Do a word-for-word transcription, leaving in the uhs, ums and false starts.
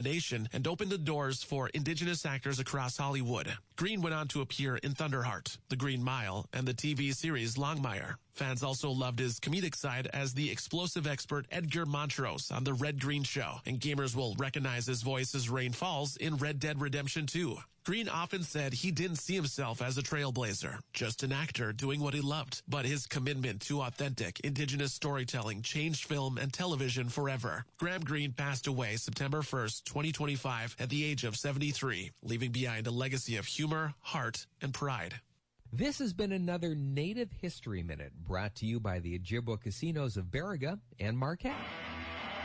nation and opened the doors for Indigenous actors across Hollywood. Green went on to appear in Thunderheart, The Green Mile, and the T V series Longmire. Fans also loved his comedic side as the explosive expert Edgar Montrose on The Red Green Show, and gamers will recognize his voice as Rain Falls in Red Dead Redemption two. Green often said he didn't see himself as a trailblazer, just an actor doing what he loved. But his commitment to authentic, Indigenous storytelling changed film and television forever. Graham Greene passed away September first, twenty twenty-five, at the age of seventy-three, leaving behind a legacy of humor, heart, and pride. This has been another Native History Minute brought to you by the Ojibwa Casinos of Baraga and Marquette.